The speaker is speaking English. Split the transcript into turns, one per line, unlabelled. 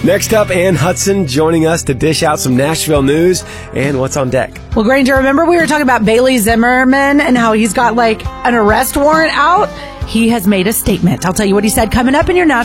Next up, Ann Hudson joining us to dish out some Nashville news and what's on deck.
Well, Granger, remember we were talking about Bailey Zimmerman and how he's got like an arrest warrant out? He has made a statement. I'll tell you what he said coming up in your Nashville